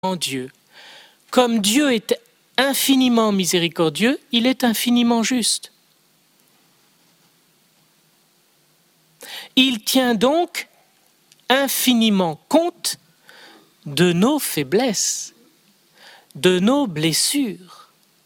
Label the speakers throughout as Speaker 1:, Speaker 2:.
Speaker 1: en Dieu. Comme Dieu est infiniment miséricordieux, il est infiniment juste. Il tient donc infiniment compte de nos faiblesses, de nos blessures.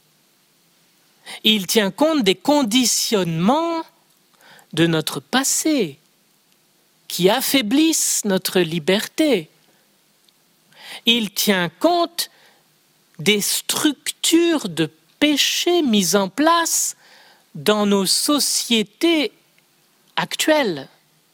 Speaker 1: Il tient compte des conditionnements de notre passé qui affaiblissent notre liberté. Il tient compte des structures de péché mises en place dans nos sociétés actuelles,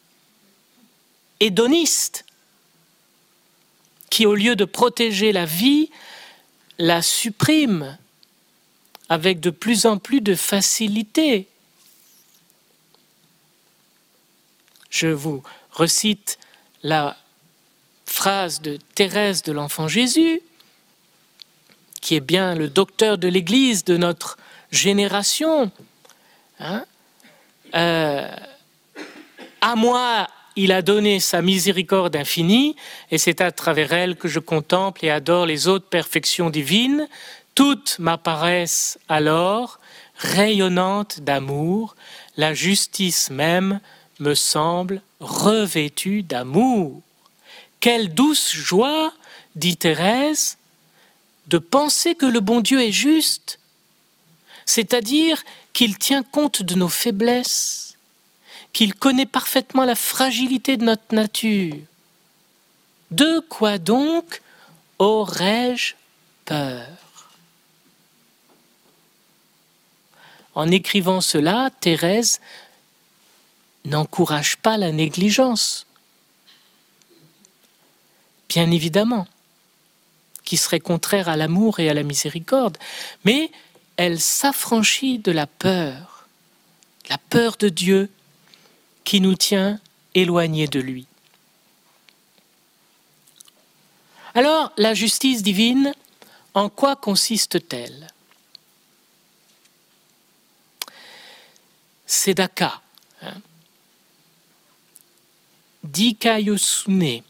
Speaker 1: hédonistes, qui au lieu de protéger la vie, la suppriment avec de plus en plus de facilité. Je vous recite la phrase de Thérèse de l'Enfant Jésus, qui est bien le docteur de l'Église de notre génération. À moi, il a donné sa miséricorde infinie, et c'est à travers elle que je contemple et adore les autres perfections divines. Toutes m'apparaissent alors rayonnantes d'amour. La justice même me semble revêtue d'amour. Quelle douce joie, dit Thérèse, de penser que le bon Dieu est juste, c'est-à-dire qu'il tient compte de nos faiblesses, qu'il connaît parfaitement la fragilité de notre nature. De quoi donc aurais-je peur ? En écrivant cela, Thérèse n'encourage pas la négligence, bien évidemment, qui serait contraire à l'amour et à la miséricorde, mais elle s'affranchit de la peur de Dieu qui nous tient éloignés de lui. Alors, la justice divine, en quoi consiste-t-elle ? Tzedaka, dikaiosune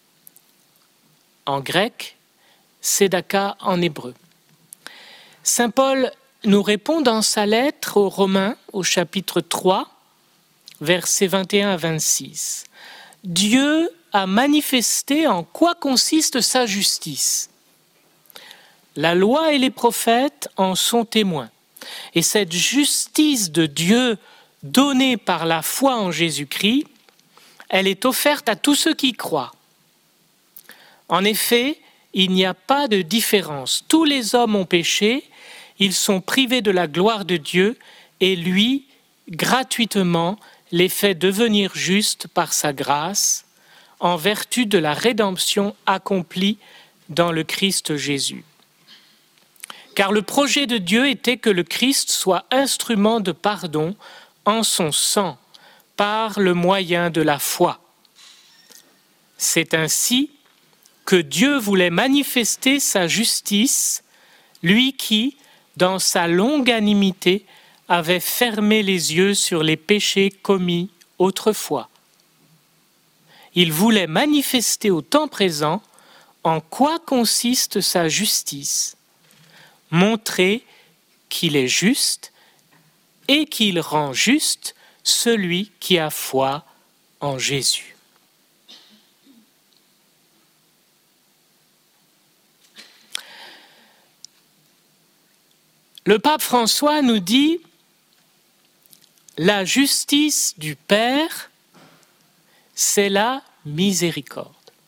Speaker 1: en grec, tzedaka en hébreu. Saint Paul nous répond dans sa lettre aux Romains, au chapitre 3, versets 21 à 26. Dieu a manifesté en quoi consiste sa justice. La loi et les prophètes en sont témoins. Et cette justice de Dieu donnée par la foi en Jésus-Christ, elle est offerte à tous ceux qui croient. En effet, il n'y a pas de différence. Tous les hommes ont péché, ils sont privés de la gloire de Dieu et lui, gratuitement, les fait devenir justes par sa grâce, en vertu de la rédemption accomplie dans le Christ Jésus. Car le projet de Dieu était que le Christ soit instrument de pardon en son sang, par le moyen de la foi. C'est ainsi que Dieu voulait manifester sa justice, lui qui, dans sa longanimité, avait fermé les yeux sur les péchés commis autrefois. Il voulait manifester au temps présent en quoi consiste sa justice, montrer qu'il est juste et qu'il rend juste celui qui a foi en Jésus. Le pape François nous dit « La justice du Père, c'est la miséricorde ».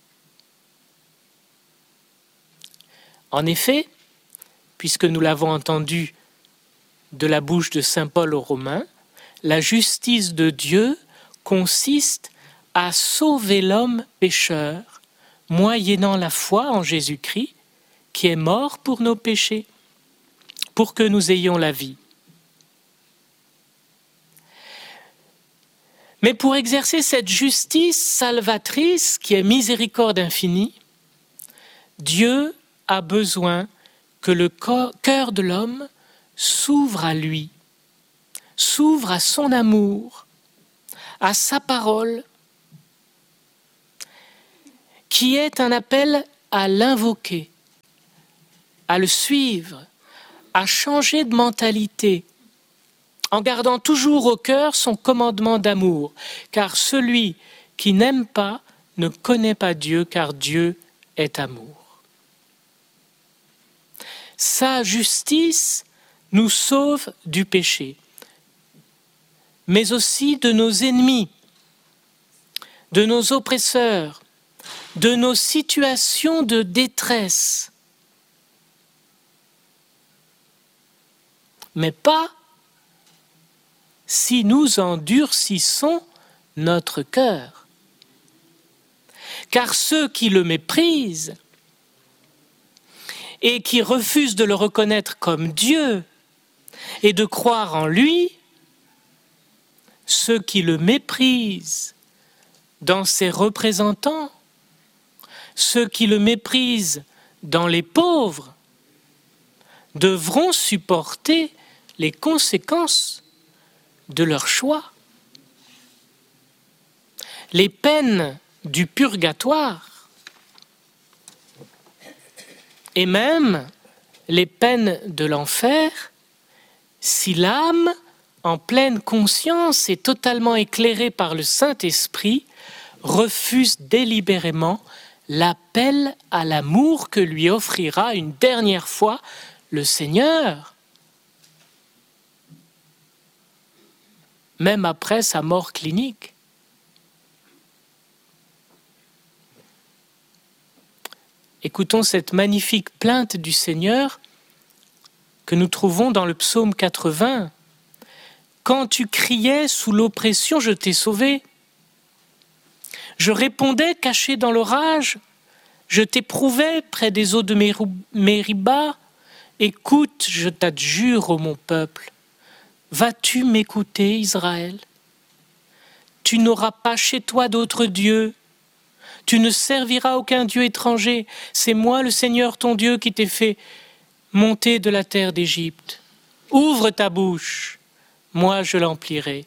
Speaker 1: En effet, puisque nous l'avons entendu de la bouche de saint Paul aux Romains, la justice de Dieu consiste à sauver l'homme pécheur, moyennant la foi en Jésus-Christ, qui est mort pour nos péchés, pour que nous ayons la vie. Mais pour exercer cette justice salvatrice, qui est miséricorde infinie, Dieu a besoin que le cœur de l'homme s'ouvre à lui, s'ouvre à son amour, à sa parole, qui est un appel à l'invoquer, à le suivre, à changer de mentalité, en gardant toujours au cœur son commandement d'amour, car celui qui n'aime pas ne connaît pas Dieu, car Dieu est amour. Sa justice nous sauve du péché, mais aussi de nos ennemis, de nos oppresseurs, de nos situations de détresse, mais pas si nous endurcissons notre cœur. Car ceux qui le méprisent et qui refusent de le reconnaître comme Dieu et de croire en lui, ceux qui le méprisent dans ses représentants, ceux qui le méprisent dans les pauvres, devront supporter les conséquences de leur choix. Les peines du purgatoire et même les peines de l'enfer, si l'âme, en pleine conscience et totalement éclairée par le Saint-Esprit, refuse délibérément l'appel à l'amour que lui offrira une dernière fois le Seigneur, même après sa mort clinique. Écoutons cette magnifique plainte du Seigneur que nous trouvons dans le psaume 80. « Quand tu criais sous l'oppression, je t'ai sauvé. Je répondais caché dans l'orage, je t'éprouvais près des eaux de Mériba. Écoute, je t'adjure, ô mon peuple. Vas-tu m'écouter, Israël? Tu n'auras pas chez toi d'autre Dieu. Tu ne serviras aucun Dieu étranger. C'est moi, le Seigneur ton Dieu, qui t'ai fait monter de la terre d'Égypte. Ouvre ta bouche, moi je l'emplirai.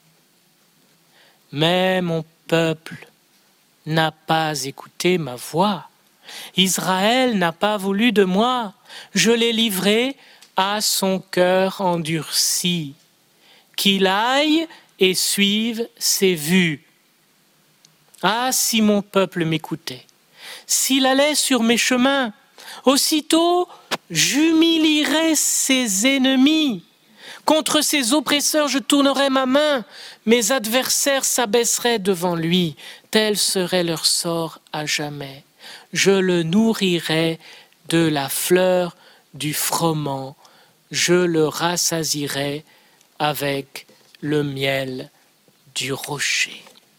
Speaker 1: Mais mon peuple n'a pas écouté ma voix. Israël n'a pas voulu de moi. Je l'ai livré à son cœur endurci. Qu'il aille et suive ses vues. Ah, si mon peuple m'écoutait, s'il allait sur mes chemins, aussitôt j'humilierais ses ennemis. Contre ses oppresseurs, je tournerais ma main. Mes adversaires s'abaisseraient devant lui. Tel serait leur sort à jamais. Je le nourrirais de la fleur du froment. Je le rassasierai avec le miel du rocher. »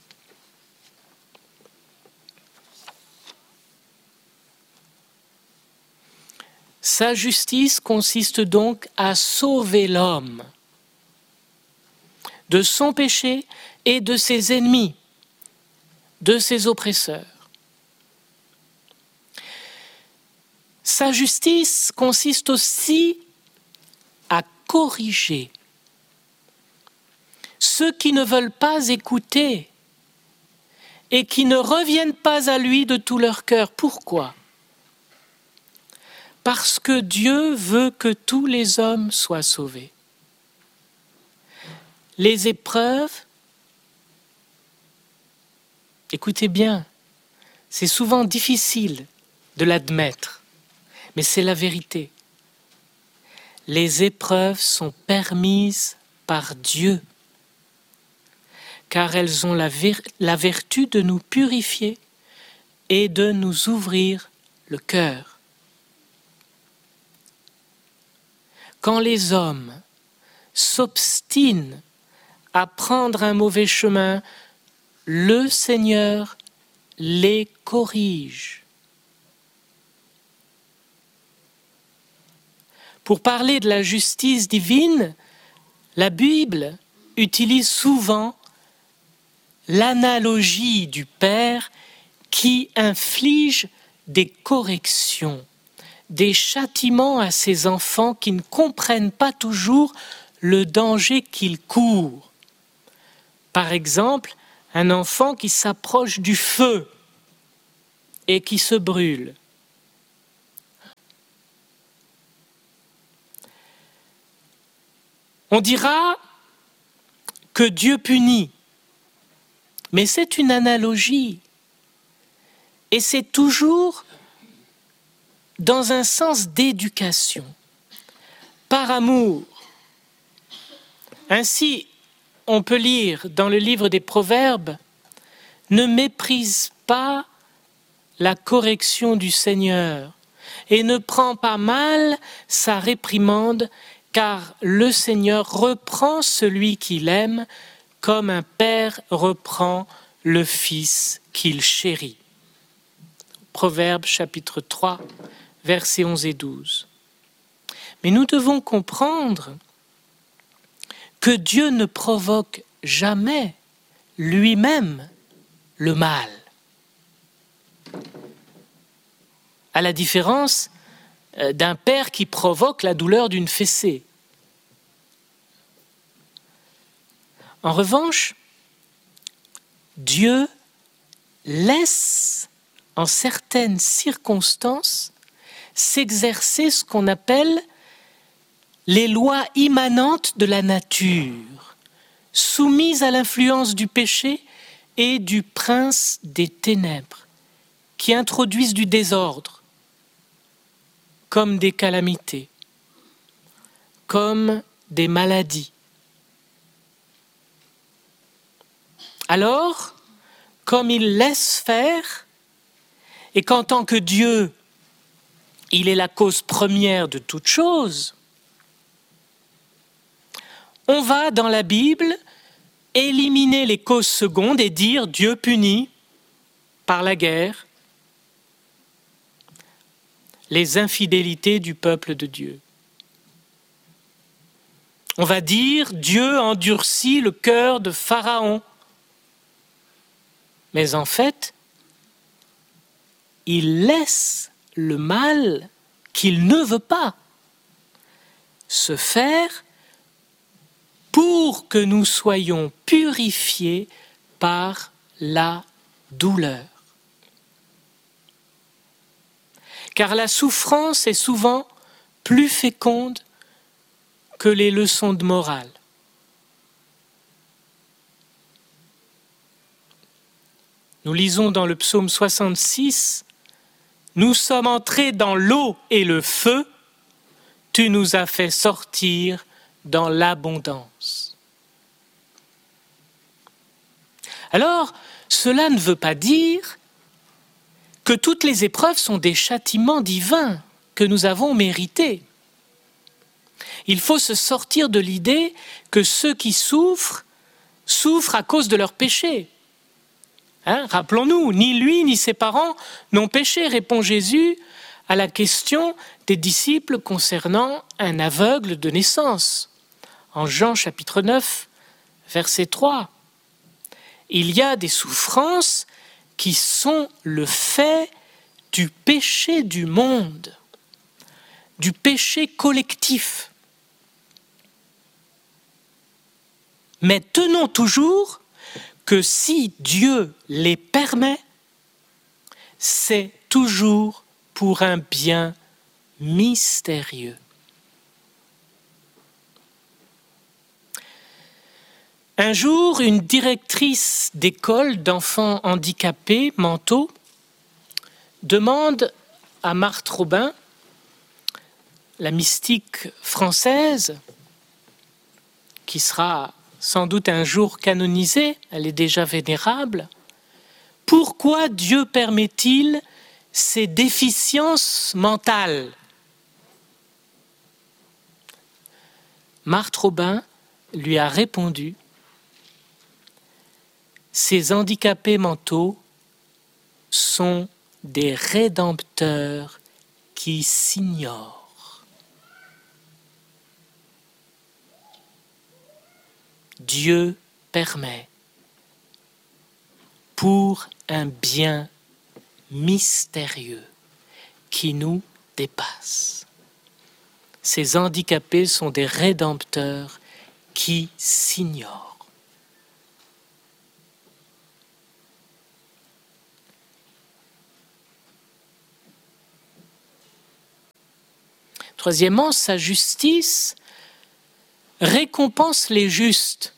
Speaker 1: Sa justice consiste donc à sauver l'homme de son péché et de ses ennemis, de ses oppresseurs. Sa justice consiste aussi à corriger ceux qui ne veulent pas écouter et qui ne reviennent pas à lui de tout leur cœur. Pourquoi ? Parce que Dieu veut que tous les hommes soient sauvés. Les épreuves, écoutez bien, c'est souvent difficile de l'admettre, mais c'est la vérité. Les épreuves sont permises par Dieu, car elles ont la vertu de nous purifier et de nous ouvrir le cœur. Quand les hommes s'obstinent à prendre un mauvais chemin, le Seigneur les corrige. Pour parler de la justice divine, la Bible utilise souvent l'analogie du Père qui inflige des corrections, des châtiments à ses enfants qui ne comprennent pas toujours le danger qu'ils courent. Par exemple, un enfant qui s'approche du feu et qui se brûle. On dira que Dieu punit, mais c'est une analogie. Et c'est toujours dans un sens d'éducation, par amour. Ainsi, on peut lire dans le livre des Proverbes, « Ne méprise pas la correction du Seigneur et ne prends pas mal sa réprimande, car le Seigneur reprend celui qu'il aime comme un père reprend le fils qu'il chérit. » Proverbes chapitre 3, versets 11 et 12. Mais nous devons comprendre que Dieu ne provoque jamais lui-même le mal. À la différence d'un père qui provoque la douleur d'une fessée. En revanche, Dieu laisse en certaines circonstances s'exercer ce qu'on appelle les lois immanentes de la nature, soumises à l'influence du péché et du prince des ténèbres, qui introduisent du désordre, comme des calamités, comme des maladies. Alors, comme il laisse faire, et qu'en tant que Dieu, il est la cause première de toute chose, on va dans la Bible éliminer les causes secondes et dire Dieu punit par la guerre les infidélités du peuple de Dieu. On va dire Dieu endurcit le cœur de Pharaon. Mais en fait, il laisse le mal qu'il ne veut pas se faire pour que nous soyons purifiés par la douleur. Car la souffrance est souvent plus féconde que les leçons de morale. Nous lisons dans le psaume 66, « Nous sommes entrés dans l'eau et le feu, tu nous as fait sortir dans l'abondance. » Alors, cela ne veut pas dire que toutes les épreuves sont des châtiments divins que nous avons mérités. Il faut se sortir de l'idée que ceux qui souffrent à cause de leurs péchés. Rappelons-nous, ni lui ni ses parents n'ont péché, répond Jésus à la question des disciples concernant un aveugle de naissance. En Jean chapitre 9, verset 3. Il y a des souffrances qui sont le fait du péché du monde, du péché collectif. Mais tenons toujours que si Dieu les permet, c'est toujours pour un bien mystérieux. Un jour, une directrice d'école d'enfants handicapés mentaux demande à Marthe Robin, la mystique française, qui sera sans doute un jour canonisée, elle est déjà vénérable, pourquoi Dieu permet-il ces déficiences mentales ? Marthe Robin lui a répondu, ces handicapés mentaux sont des rédempteurs qui s'ignorent. Dieu permet pour un bien mystérieux qui nous dépasse. Ces handicapés sont des rédempteurs qui s'ignorent. Troisièmement, sa justice récompense les justes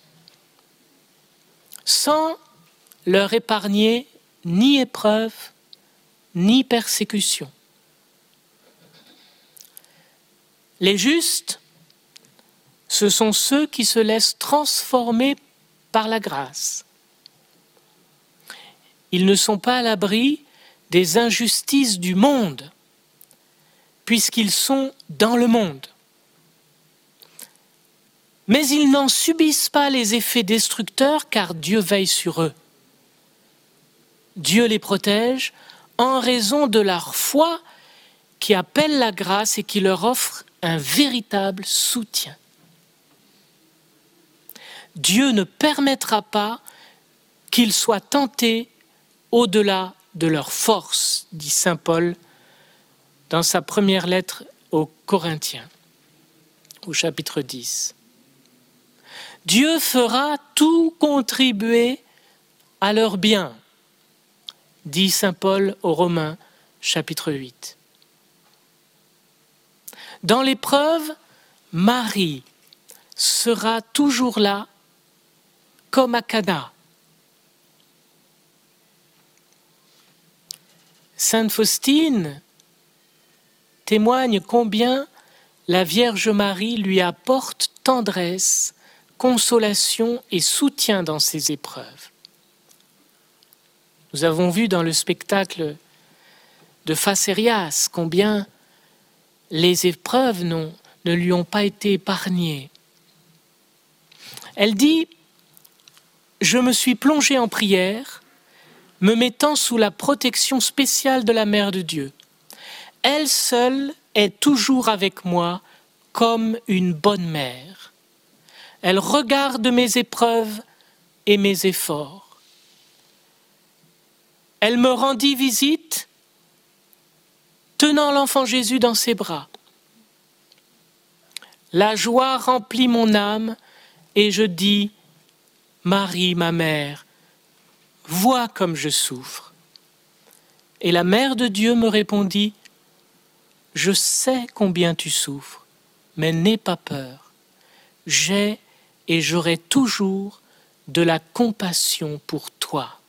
Speaker 1: sans leur épargner ni épreuve, ni persécution. Les justes, ce sont ceux qui se laissent transformer par la grâce. Ils ne sont pas à l'abri des injustices du monde, puisqu'ils sont dans le monde. Mais ils n'en subissent pas les effets destructeurs, car Dieu veille sur eux. Dieu les protège en raison de leur foi qui appelle la grâce et qui leur offre un véritable soutien. Dieu ne permettra pas qu'ils soient tentés au-delà de leur force, dit saint Paul dans sa première lettre aux Corinthiens, au chapitre 10. Dieu fera tout contribuer à leur bien, dit saint Paul aux Romains, chapitre 8. Dans l'épreuve, Marie sera toujours là, comme à Cana. Sainte Faustine témoigne combien la Vierge Marie lui apporte tendresse, consolation et soutien dans ses épreuves. Nous avons vu dans le spectacle de Facerias combien les épreuves ne lui ont pas été épargnées. Elle dit « Je me suis plongée en prière, me mettant sous la protection spéciale de la Mère de Dieu. Elle seule est toujours avec moi comme une bonne mère. Elle regarde mes épreuves et mes efforts. Elle me rendit visite, tenant l'enfant Jésus dans ses bras. La joie remplit mon âme et je dis, Marie, ma mère, vois comme je souffre. Et la Mère de Dieu me répondit, je sais combien tu souffres, mais n'aie pas peur. J'ai et j'aurai toujours de la compassion pour toi.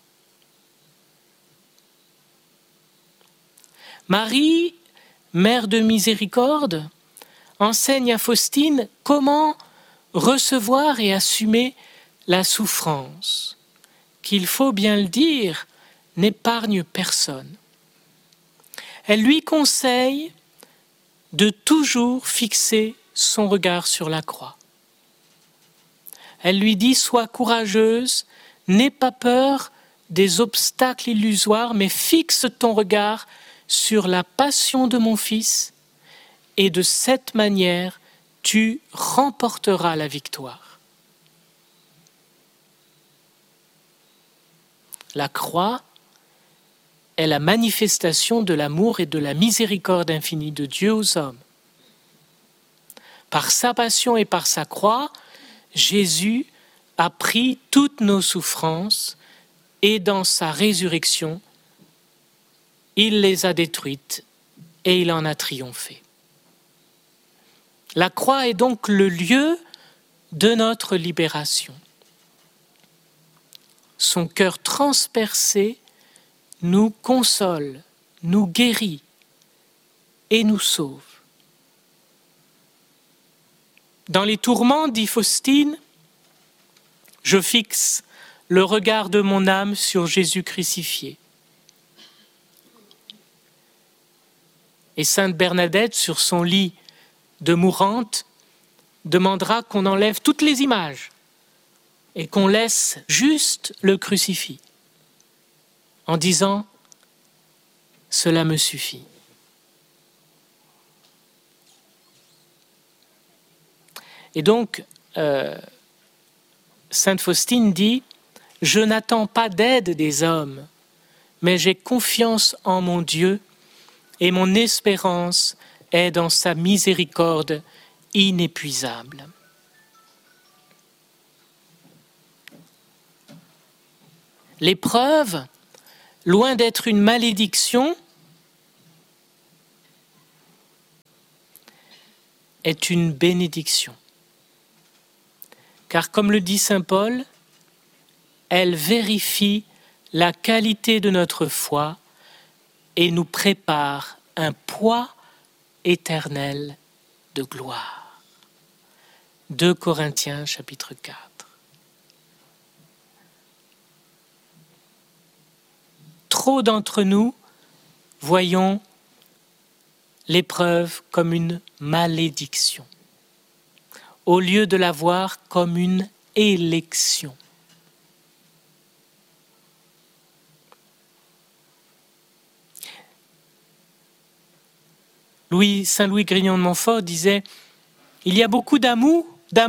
Speaker 1: Marie, mère de miséricorde, enseigne à Faustine comment recevoir et assumer la souffrance, qu'il faut bien le dire, n'épargne personne. Elle lui conseille de toujours fixer son regard sur la croix. Elle lui dit, sois courageuse, n'aie pas peur des obstacles illusoires, mais fixe ton regard sur la passion de mon Fils, et de cette manière, tu remporteras la victoire. La croix est la manifestation de l'amour et de la miséricorde infinie de Dieu aux hommes. Par sa passion et par sa croix, Jésus a pris toutes nos souffrances et dans sa résurrection, il les a détruites et il en a triomphé. La croix est donc le lieu de notre libération. Son cœur transpercé nous console, nous guérit et nous sauve. Dans les tourments, dit Faustine, je fixe le regard de mon âme sur Jésus crucifié. Et sainte Bernadette, sur son lit de mourante, demandera qu'on enlève toutes les images et qu'on laisse juste le crucifix, en disant « Cela me suffit ». Et donc, sainte Faustine dit « Je n'attends pas d'aide des hommes, mais j'ai confiance en mon Dieu et mon espérance est dans sa miséricorde inépuisable. » L'épreuve, loin d'être une malédiction, est une bénédiction. car comme le dit saint Paul, elle vérifie la qualité de notre foi et nous prépare un poids éternel de gloire. 2 Corinthiens chapitre 4. Trop d'entre nous voyons l'épreuve comme une malédiction, au lieu de la voir comme une élection. Saint Louis Grignon de Montfort disait « Il y a beaucoup d'amis,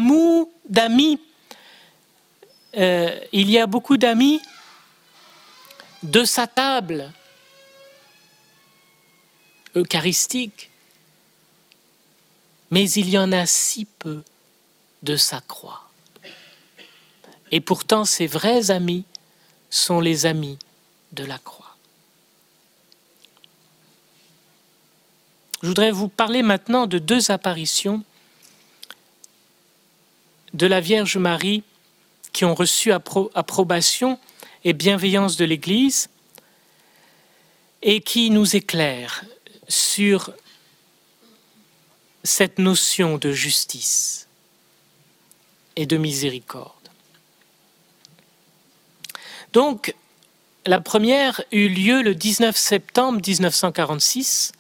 Speaker 1: il y a beaucoup d'amis de sa table eucharistique, mais il y en a si peu de sa croix. Et pourtant, ces vrais amis sont les amis de la croix. » Je voudrais vous parler maintenant de 2 apparitions de la Vierge Marie qui ont reçu approbation et bienveillance de l'Église et qui nous éclairent sur cette notion de justice et de miséricorde. Donc, la première eut lieu le 19 septembre 1946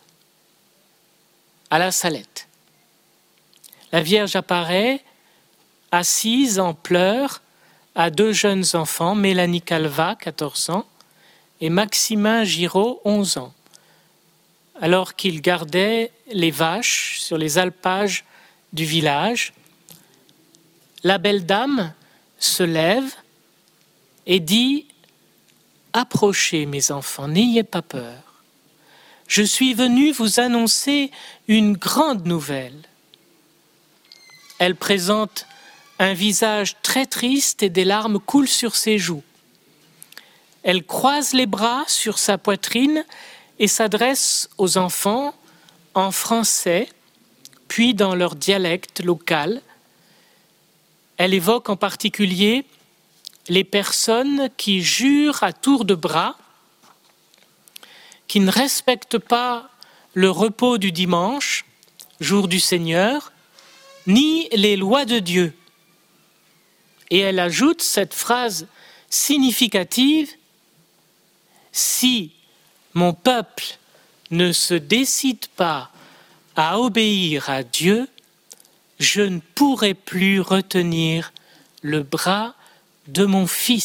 Speaker 1: à la Salette. La Vierge apparaît assise en pleurs à 2 jeunes enfants, Mélanie Calva, 14 ans, et Maximin Giraud, 11 ans, alors qu'ils gardaient les vaches sur les alpages du village. La belle dame se lève et dit « Approchez, mes enfants, n'ayez pas peur. Je suis venue vous annoncer une grande nouvelle. » Elle présente un visage très triste et des larmes coulent sur ses joues. Elle croise les bras sur sa poitrine et s'adresse aux enfants en français, puis dans leur dialecte local. Elle évoque en particulier les personnes qui jurent à tour de bras, qui ne respectent pas le repos du dimanche, jour du Seigneur, ni les lois de Dieu. Et elle ajoute cette phrase significative « Si mon peuple ne se décide pas à obéir à Dieu, je ne pourrai plus retenir le bras de mon fils. »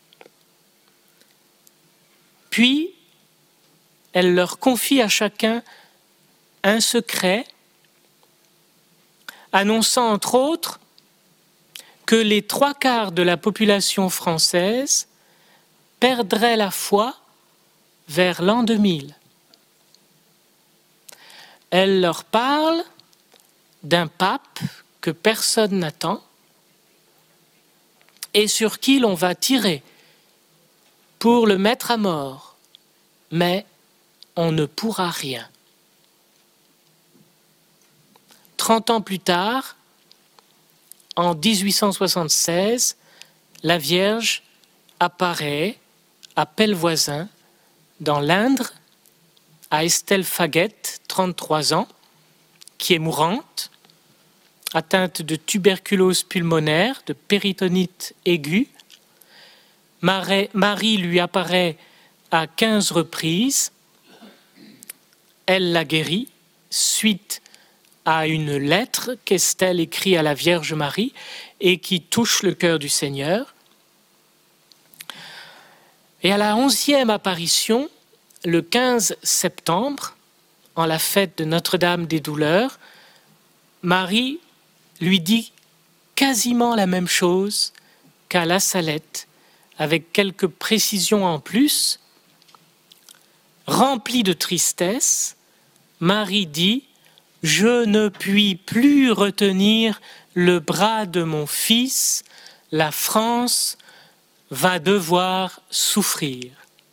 Speaker 1: Puis, elle leur confie à chacun un secret, annonçant entre autres que les 3/4 de la population française perdraient la foi vers l'an 2000. Elle leur parle d'un pape que personne n'attend et sur qui l'on va tirer pour le mettre à mort, mais on ne pourra rien. 30 ans plus tard, en 1876, la Vierge apparaît à Pellevoisin, dans l'Indre, à Estelle Faguette, 33 ans, qui est mourante, atteinte de tuberculose pulmonaire, de péritonite aiguë. Marie lui apparaît à 15 reprises. Elle la guérit suite à une lettre qu'Estelle écrit à la Vierge Marie et qui touche le cœur du Seigneur. Et à la 11e apparition, le 15 septembre, en la fête de Notre-Dame des Douleurs, Marie lui dit quasiment la même chose qu'à la Salette, avec quelques précisions en plus. Remplie de tristesse, Marie dit « Je ne puis plus retenir le bras de mon fils, la France va devoir souffrir. »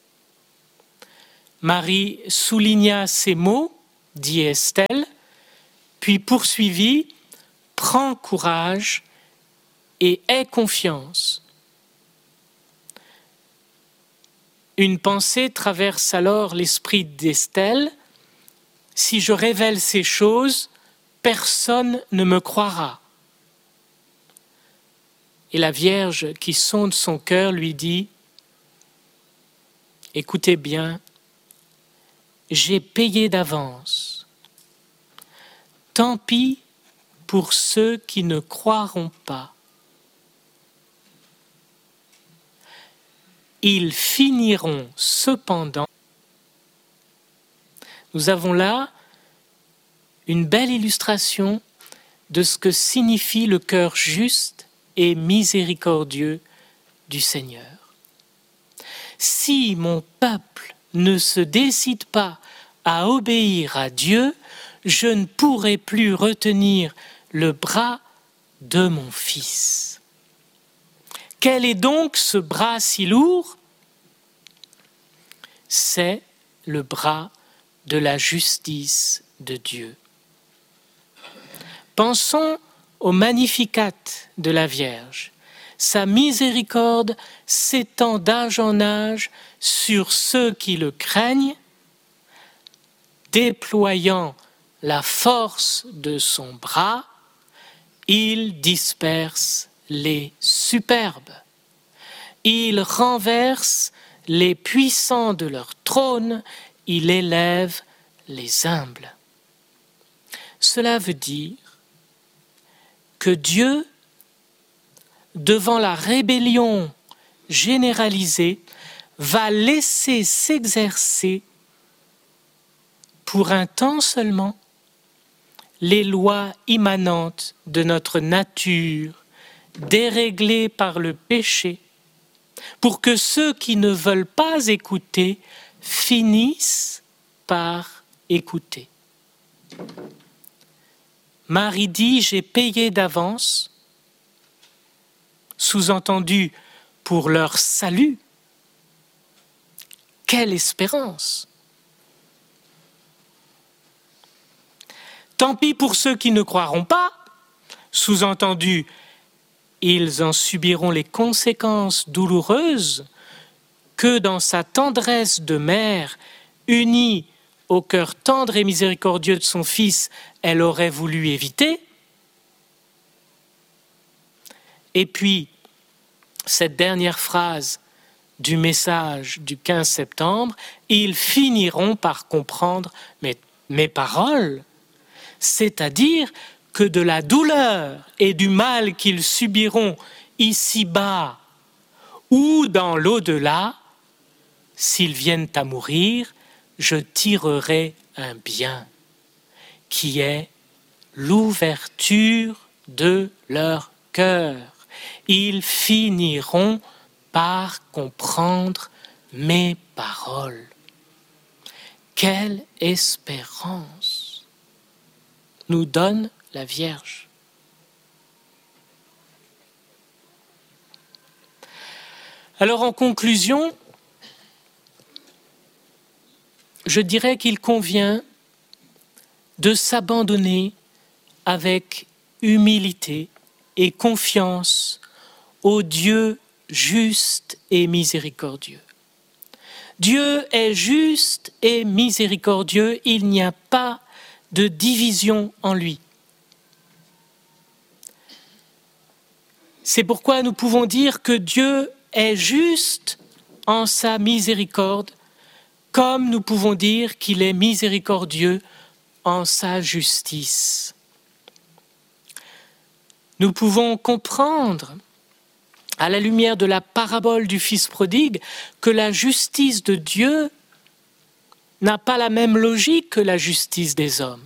Speaker 1: Marie souligna ces mots, dit Estelle, puis poursuivit « Prends courage et aie confiance. Une pensée traverse alors l'esprit d'Estelle. Si je révèle ces choses, personne ne me croira. Et la Vierge qui sonde son cœur lui dit, écoutez bien, j'ai payé d'avance. Tant pis pour ceux qui ne croiront pas. Ils finiront cependant. Nous avons là une belle illustration de ce que signifie le cœur juste et miséricordieux du Seigneur. Si mon peuple ne se décide pas à obéir à Dieu, je ne pourrai plus retenir le bras de mon fils. Quel est donc ce bras si lourd ? C'est le bras de la justice de Dieu. Pensons au Magnificat de la Vierge. Sa miséricorde s'étend d'âge en âge sur ceux qui le craignent, déployant la force de son bras, il disperse les superbes. Il renverse les puissants de leur trône, il élève les humbles. Cela veut dire que Dieu, devant la rébellion généralisée, va laisser s'exercer pour un temps seulement les lois immanentes de notre nature, déréglées par le péché, pour que ceux qui ne veulent pas écouter finissent par écouter. Marie dit « j'ai payé d'avance », sous-entendu pour leur salut. Quelle espérance! Tant pis pour ceux qui ne croiront pas, sous-entendu, ils en subiront les conséquences douloureuses que dans sa tendresse de mère, unie au cœur tendre et miséricordieux de son Fils, elle aurait voulu éviter. Et puis, cette dernière phrase du message du 15 septembre, ils finiront par comprendre mes paroles, c'est-à-dire que de la douleur et du mal qu'ils subiront ici-bas ou dans l'au-delà, s'ils viennent à mourir, je tirerai un bien qui est l'ouverture de leur cœur. Ils finiront par comprendre mes paroles. Quelle espérance nous donne la Vierge. Alors en conclusion, je dirais qu'il convient de s'abandonner avec humilité et confiance au Dieu juste et miséricordieux. Dieu est juste et miséricordieux, il n'y a pas de division en lui. C'est pourquoi nous pouvons dire que Dieu est juste en sa miséricorde, comme nous pouvons dire qu'il est miséricordieux en sa justice. Nous pouvons comprendre, à la lumière de la parabole du Fils prodigue, que la justice de Dieu n'a pas la même logique que la justice des hommes.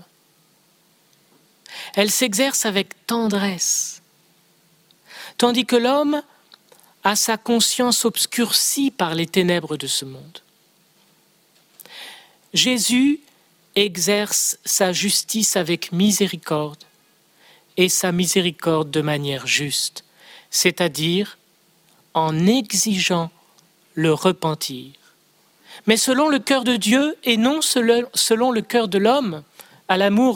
Speaker 1: Elle s'exerce avec tendresse, tandis que l'homme a sa conscience obscurcie par les ténèbres de ce monde. Jésus exerce sa justice avec miséricorde et sa miséricorde de manière juste, c'est-à-dire en exigeant le repentir. Mais selon le cœur de Dieu et non selon le cœur de l'homme, à l'amour